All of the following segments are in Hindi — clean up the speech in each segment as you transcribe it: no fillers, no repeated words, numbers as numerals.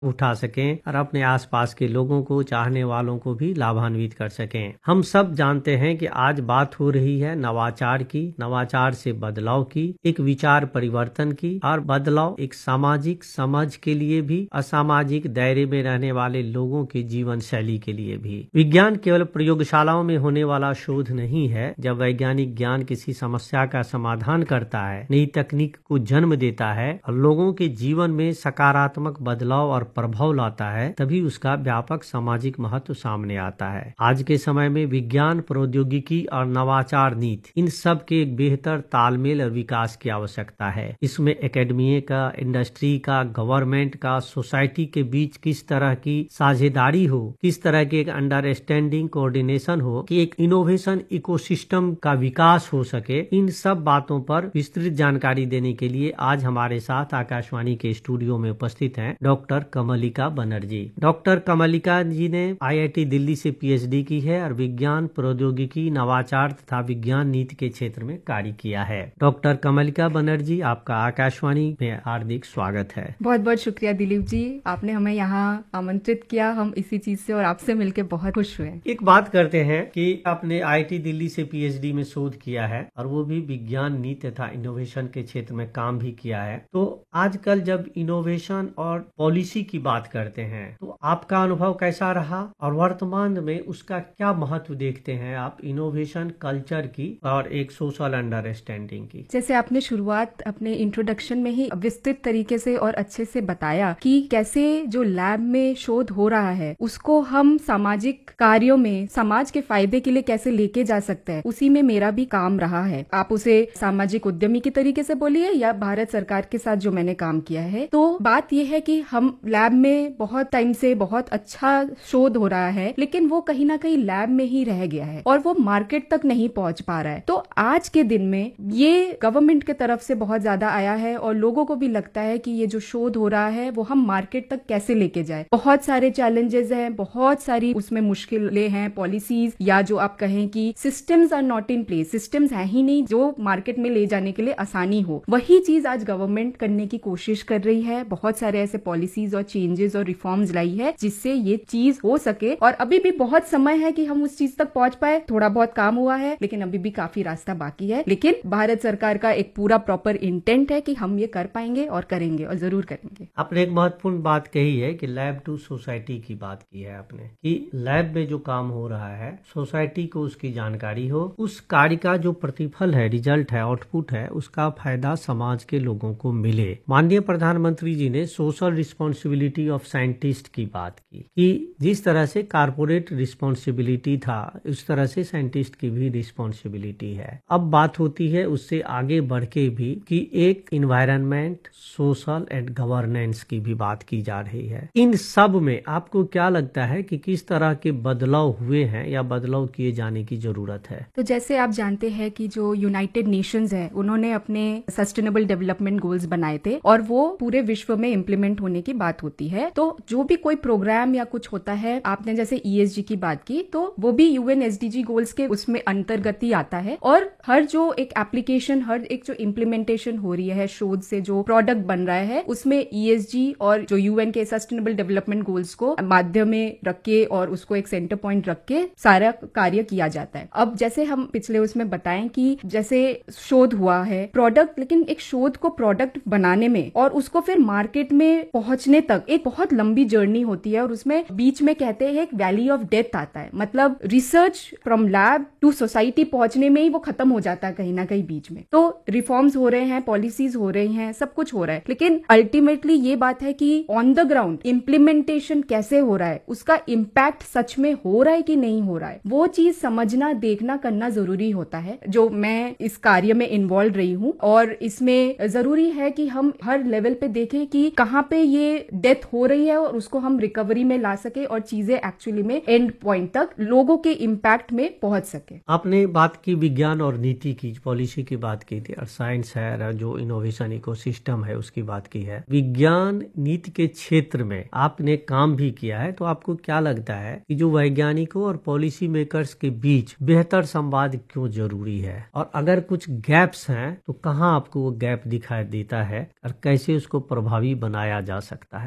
उठा सकें और अपने आसपास के लोगों को, चाहने वालों को भी लाभान्वित कर सकें। हम सब जानते हैं कि आज बात हो रही है नवाचार की, नवाचार से बदलाव की, एक विचार परिवर्तन की, और बदलाव एक सामाजिक समझ के लिए भी, असामाजिक दायरे में रहने वाले लोगों के जीवन शैली के लिए भी। विज्ञान केवल प्रयोगशालाओं में होने वाला शोध नहीं है। जब वैज्ञानिक ज्ञान किसी समस्या का समाधान करता है, नई तकनीक को जन्म देता है और लोगों के जीवन में सकारात्मक बदलाव और प्रभाव लाता है, तभी उसका व्यापक सामाजिक महत्व सामने आता है। आज के समय में विज्ञान, प्रौद्योगिकी और नवाचार नीति, इन सब के एक बेहतर तालमेल और विकास की आवश्यकता है। इसमें एकेडमी का, इंडस्ट्री का, गवर्नमेंट का, सोसाइटी के बीच किस तरह की साझेदारी हो, किस तरह की एक अंडरस्टैंडिंग, कोऑर्डिनेशन हो कि एक इनोवेशन इकोसिस्टम का विकास हो सके। इन सब बातों पर विस्तृत जानकारी देने के लिए आज हमारे साथ आकाशवाणी के स्टूडियो में उपस्थित हैं डॉक्टर कमलिका बनर्जी। डॉक्टर कमलिका जी ने IIT दिल्ली से PhD की है और विज्ञान, प्रौद्योगिकी, नवाचार तथा विज्ञान नीति के क्षेत्र में कार्य किया है। डॉक्टर कमलिका बनर्जी, आपका आकाशवाणी में हार्दिक स्वागत है। बहुत बहुत शुक्रिया दिलीप जी, आपने हमें यहाँ आमंत्रित किया। हम इसी चीज से और आपसे मिलकर बहुत खुश हुए। एक बात करते हैं कि आपने IIT दिल्ली से PhD में शोध किया है और वो भी विज्ञान नीति तथा इनोवेशन के क्षेत्र में काम भी किया है। तो आजकल जब इनोवेशन और पॉलिसी की बात करते हैं तो आपका अनुभव कैसा रहा और वर्तमान में उसका क्या महत्व देखते हैं आप, इनोवेशन कल्चर की और एक सोशल अंडरस्टैंडिंग की? जैसे आपने शुरुआत अपने इंट्रोडक्शन में ही विस्तृत तरीके से और अच्छे से बताया कि कैसे जो लैब में शोध हो रहा है उसको हम सामाजिक कार्यों में समाज के फायदे के लिए कैसे लेके जा सकते हैं, उसी में मेरा भी काम रहा है। आप उसे सामाजिक उद्यमी की तरीके से बोलिए या भारत सरकार के साथ जो मैंने काम किया है। तो बात यह है कि हम लैब में बहुत टाइम से बहुत अच्छा शोध हो रहा है, लेकिन वो कहीं ना कहीं लैब में ही रह गया है और वो मार्केट तक नहीं पहुंच पा रहा है। तो आज के दिन में ये गवर्नमेंट के तरफ से बहुत ज्यादा आया है और लोगों को भी लगता है कि ये जो शोध हो रहा है वो हम मार्केट तक कैसे लेके जाए। बहुत सारे चैलेंजेस हैं, बहुत सारी उसमें मुश्किलें हैं, पॉलिसीज या जो आप कहें कि systems are not in place, systems है ही नहीं जो मार्केट में ले जाने के लिए आसानी हो। वही चीज आज गवर्नमेंट करने की कोशिश कर रही है। बहुत सारे ऐसे पॉलिसीज और चेंजेस और रिफॉर्म्स लाई है जिससे ये चीज हो सके, और अभी भी बहुत समय है कि हम उस चीज तक पहुंच पाए। थोड़ा बहुत काम हुआ है लेकिन अभी भी काफी रास्ता बाकी है, लेकिन भारत सरकार का एक पूरा प्रॉपर इंटेंट है कि हम ये कर पाएंगे और करेंगे और जरूर करेंगे। आपने एक महत्वपूर्ण बात कही है कि लैब टू सोसाइटी की बात की है आपने, कि लैब में जो काम हो रहा है सोसाइटी को उसकी जानकारी हो, उस कार्य का जो प्रतिफल है, रिजल्ट है, आउटपुट है, उसका फायदा समाज के लोगों को मिले। माननीय प्रधानमंत्री जी ने सोशल रिस्पॉन्सिबिलिटी ऑफ साइंटिस्ट की बात की कि जिस तरह से कारपोरेट रिस्पॉन्सिबिलिटी था उस तरह से साइंटिस्ट की भी रिस्पॉन्सिबिलिटी है। अब बात होती है उससे आगे बढ़ के भी कि एक इन्वायरमेंट, सोशल एंड गवर्नेंस की भी बात की जा रही है। इन सब में आपको क्या लगता है कि किस तरह के बदलाव हुए हैं या बदलाव किए जाने की जरूरत है? तो जैसे आप जानते हैं कि जो यूनाइटेड नेशंस है उन्होंने अपने सस्टेनेबल डेवलपमेंट गोल्स बनाए थे और वो पूरे विश्व में इम्प्लीमेंट होने की बात होती है। तो जो भी कोई प्रोग्राम या कुछ होता है, आपने जैसे ESG की बात की, तो वो भी UN SDG गोल्स के उसमें अंतर्गत ही आता है। और हर जो एक एप्लीकेशन, हर एक जो इम्प्लीमेंटेशन हो रही है, शोध से जो प्रोडक्ट बन रहा है, उसमें ESG और जो UN के सस्टेनेबल डेवलपमेंट गोल्स को माध्यम में रख के और उसको एक सेंटर पॉइंट रख के सारा कार्य किया जाता है। अब जैसे हम पिछले उसमें बताएं कि जैसे शोध हुआ है प्रोडक्ट, लेकिन एक शोध को प्रोडक्ट बनाने में और उसको फिर मार्केट में पहुंचने तक एक बहुत लंबी जर्नी होती है और उसमें बीच में कहते हैं एक वैली ऑफ डेथ आता है। मतलब research from lab to society पहुंचने में ही वो खत्म हो जाता है कहीं ना कहीं बीच में। तो रिफॉर्म्स हो रहे हैं, पॉलिसीज हो रही हैं, सब कुछ हो रहा है, लेकिन अल्टीमेटली ये बात है कि ऑन द ग्राउंड इम्प्लीमेंटेशन कैसे हो रहा है, उसका इम्पैक्ट सच में हो रहा है कि नहीं हो रहा है, वो चीज समझना, देखना, करना जरूरी होता है। जो मैं इस कार्य में इन्वॉल्व रही हूँ और इसमें जरूरी है कि हम हर लेवल पे देखें कि कहाँ पे ये डेथ हो रही है और उसको हम रिकवरी में ला सके और चीजें एक्चुअली में एंड पॉइंट तक लोगों के इम्पैक्ट में पहुंच सके। आपने बात की विज्ञान और नीति की, पॉलिसी की बात की थी, और साइंस है, जो इनोवेशन इकोसिस्टम है उसकी बात की है। विज्ञान नीति के क्षेत्र में आपने काम भी किया है, तो आपको क्या लगता है कि जो वैज्ञानिकों और पॉलिसी मेकर्स के बीच बेहतर संवाद क्यों जरूरी है, और अगर कुछ गैप्स हैं तो कहाँ आपको वो गैप दिखाई देता है और कैसे उसको प्रभावी बनाया जा सकता है?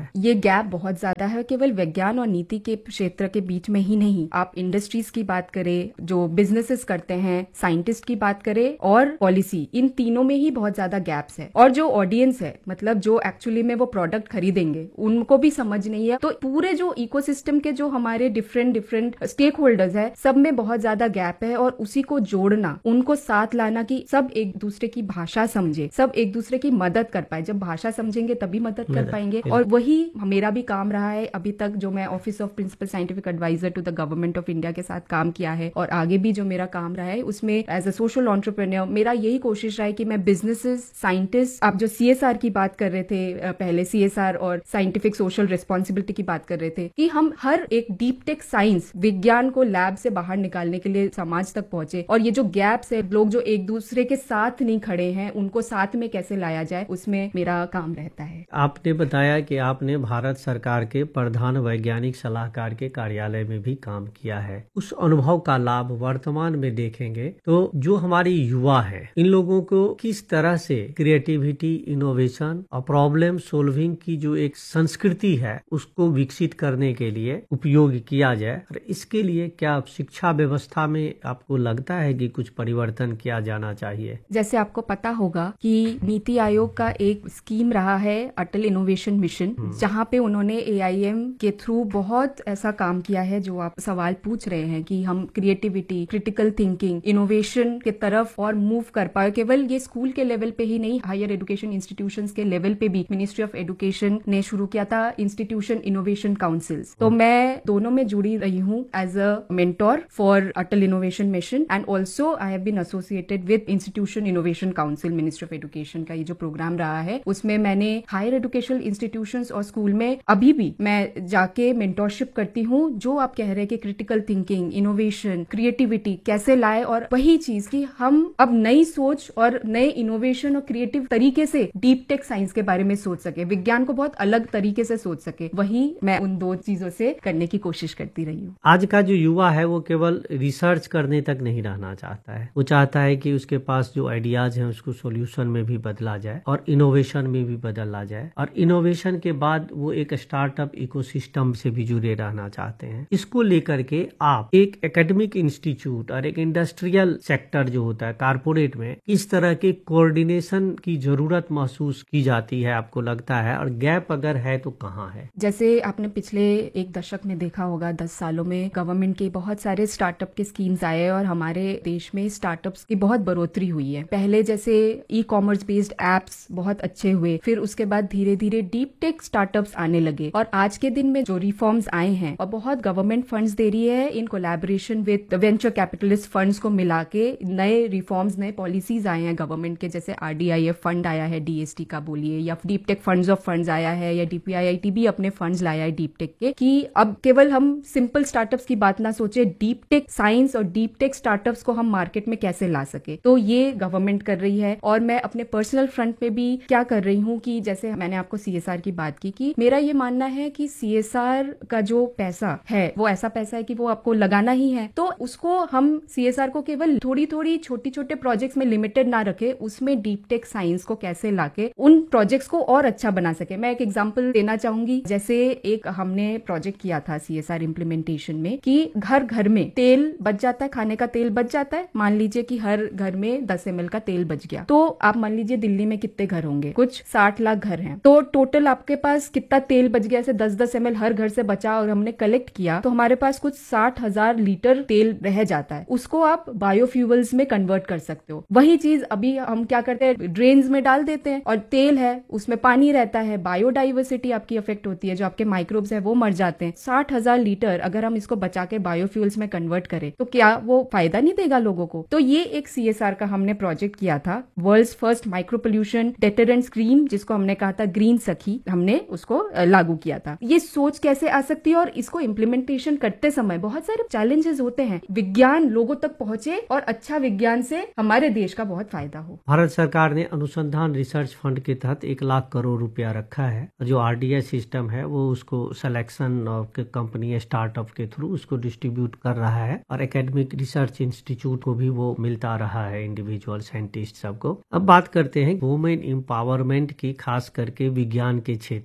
है? ये गैप बहुत ज्यादा है, केवल विज्ञान और नीति के क्षेत्र के बीच में ही नहीं, आप इंडस्ट्रीज की बात करें, जो बिजनेसेस करते हैं, साइंटिस्ट की बात करें और पॉलिसी, इन तीनों में ही बहुत ज्यादा गैप्स है। और जो ऑडियंस है, मतलब जो एक्चुअली में वो प्रोडक्ट खरीदेंगे, उनको भी समझ नहीं है। तो पूरे जो इकोसिस्टम के जो हमारे डिफरेंट स्टेक होल्डर्स है, सब में बहुत ज्यादा गैप है। और उसी को जोड़ना, उनको साथ लाना कि सब एक दूसरे की भाषा समझे, सब एक दूसरे की मदद कर पाए। जब भाषा समझेंगे तभी मदद कर पाएंगे। और वही मेरा भी काम रहा है अभी तक, जो मैं office of principal scientific adviser to the government of India के साथ काम किया है, और आगे भी जो मेरा काम रहा है, उसमें एज अ सोशल एंटरप्रेन्योर मेरा यही कोशिश रहा है कि मैं बिजनेसेस, साइंटिस्ट, आप जो CSR की बात कर रहे थे पहले, CSR और साइंटिफिक सोशल रिस्पॉन्सिबिलिटी की बात कर रहे थे, कि हम हर एक डीप टेक साइंस, विज्ञान को लैब से बाहर निकालने के लिए समाज तक पहुंचे। और ये जो गैप्स है, लोग जो एक दूसरे के साथ नहीं खड़े हैं, उनको साथ में कैसे लाया जाए, उसमें मेरा काम रहता है। आपने बताया कि आपने भारत सरकार के प्रधान वैज्ञानिक सलाहकार के कार्यालय में भी काम किया है। उस अनुभव का लाभ वर्तमान में देखेंगे तो जो हमारी युवा है, इन लोगों को किस तरह से क्रिएटिविटी, इनोवेशन और प्रॉब्लम सोल्विंग की जो एक संस्कृति है, उसको विकसित करने के लिए उपयोग किया जाए। और इसके लिए क्या शिक्षा व्यवस्था में आपको लगता है कि कुछ परिवर्तन किया जाना चाहिए? जैसे आपको पता होगा कि नीति आयोग का एक स्कीम रहा है अटल इनोवेशन मिशन, जहाँ पे उन्होंने AIM के थ्रू बहुत ऐसा काम किया है, जो आप सवाल पूछ रहे हैं कि हम क्रिएटिविटी, क्रिटिकल थिंकिंग, इनोवेशन के तरफ और मूव कर पाए। केवल ये स्कूल के लेवल पे ही नहीं, हायर एजुकेशन इंस्टीट्यूशंस के लेवल पे भी मिनिस्ट्री ऑफ एजुकेशन ने शुरू किया था इंस्टीट्यूशन इनोवेशन काउंसिल्स। तो मैं दोनों में जुड़ी रही हूँ as a mentor for Atal innovation mission, and also I have been associated with institution innovation council, ministry of education का ये जो प्रोग्राम रहा है, उसमें मैंने हायर एजुकेशनल इंस्टीट्यूशंस और स्कूल में अभी भी मैं जाके मेंटोरशिप करती हूँ। जो आप कह रहे हैं कि क्रिटिकल थिंकिंग, इनोवेशन, क्रिएटिविटी कैसे लाए, और वही चीज कि हम अब नई सोच और नए इनोवेशन और क्रिएटिव तरीके से डीप टेक साइंस के बारे में सोच सके, विज्ञान को बहुत अलग तरीके से सोच सके, वही मैं उन दो चीजों से करने की कोशिश करती रही हूँ। आज का जो युवा है वो केवल रिसर्च करने तक नहीं रहना चाहता है, वो चाहता है कि उसके पास जो आइडियाज हैं उसको सॉल्यूशन में भी बदला जाए और इनोवेशन में भी बदला जाए, और इनोवेशन के बाद वो एक स्टार्टअप इकोसिस्टम से भी जुड़े रहना चाहते हैं। इसको लेकर के आप एक एकेडमिक इंस्टीट्यूट और एक इंडस्ट्रियल सेक्टर जो होता है कारपोरेट में, इस तरह के कोऑर्डिनेशन की जरूरत महसूस की जाती है, आपको लगता है, और गैप अगर है तो कहाँ है? जैसे आपने पिछले एक दशक में देखा होगा, 10 सालों में गवर्नमेंट के बहुत सारे स्टार्टअप के स्कीम्स आए और हमारे देश में स्टार्टअप्स की बहुत बढ़ोतरी हुई है। पहले जैसे ई-कॉमर्स बेस्ड एप्स बहुत अच्छे हुए, फिर उसके बाद धीरे धीरे डीप टेक स्टार्टअप्स आने लगे, और आज के दिन में जो रिफॉर्म्स आए हैं और बहुत गवर्नमेंट फंड्स दे रही है in collaboration with venture capitalist funds को मिला के, नए रिफॉर्म्स, नए पॉलिसीज आए हैं गवर्नमेंट के, जैसे RDIF फंड आया है, DST का बोलिए, या deep tech funds of funds आया है, या DPIIT भी अपने फंड्स लाया है डीप टेक के, कि अब केवल हम सिंपल स्टार्टअप्स की बात ना सोचे, डीप टेक साइंस और डीप टेक स्टार्टअप्स को हम मार्केट में कैसे ला सके। तो ये गवर्नमेंट कर रही है। और मैं अपने पर्सनल फ्रंट पे भी क्या कर रही हूँ कि जैसे मैंने आपको CSR की बात की, कि मेरा ये मानना है कि CSR का जो पैसा है वो ऐसा पैसा है कि वो आपको लगाना ही है, तो उसको हम CSR को केवल थोड़ी थोड़ी छोटी छोटे प्रोजेक्ट्स में लिमिटेड ना रखे, उसमें डीप टेक साइंस को कैसे लाके उन प्रोजेक्ट्स को और अच्छा बना सके। मैं एक एग्जांपल देना चाहूंगी। जैसे एक हमने प्रोजेक्ट किया था CSR इम्प्लीमेंटेशन में, कि घर घर में तेल बच जाता है, खाने का तेल बच जाता है। मान लीजिए कि हर घर में 10 ml का तेल बच गया, तो आप मान लीजिए दिल्ली में कितने घर होंगे, कुछ 60 लाख घर हैं, तो टोटल आपके पास कितना तेल बच गया, ऐसे 10-10 ml हर घर से बचा, और हमने कलेक्ट किया तो हमारे पास कुछ 60,000 लीटर तेल रह जाता है। उसको आप बायोफ्यूल्स में कन्वर्ट कर सकते हो। वही चीज अभी हम क्या करते हैं, ड्रेन्स में डाल देते हैं, और तेल है उसमें पानी रहता है, बायोडाइवर्सिटी आपकी अफेक्ट होती है, जो आपके माइक्रोब्स है वो मर जाते हैं। 60,000 लीटर अगर हम इसको बचा के बायोफ्यूल्स में कन्वर्ट करें तो क्या वो फायदा नहीं देगा लोगों को? तो ये एक CSR का हमने प्रोजेक्ट किया था, world's first micro pollution deterrent scheme, जिसको हमने कहा था ग्रीन सखी, हमने उसको लागू किया था। ये सोच कैसे आ सकती है, और इसको इम्प्लीमेंटेशन करते समय बहुत सारे चैलेंजेस होते हैं। विज्ञान लोगों तक पहुंचे और अच्छा विज्ञान से हमारे देश का बहुत फायदा हो। भारत सरकार ने अनुसंधान रिसर्च फंड के तहत 1 लाख करोड़ रुपया रखा है। जो RDI सिस्टम है वो उसको सिलेक्शन ऑफ कंपनी स्टार्टअप के थ्रू उसको डिस्ट्रीब्यूट कर रहा है, और एकेडमिक रिसर्च इंस्टीट्यूट को भी वो मिलता रहा है, इंडिविजुअल साइंटिस्ट सबको। अब बात करते हैं वुमेन एम्पावरमेंट की, खास करके विज्ञान के क्षेत्र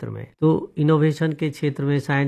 क्षेत्र में। तो इनोवेशन के क्षेत्र में साइंस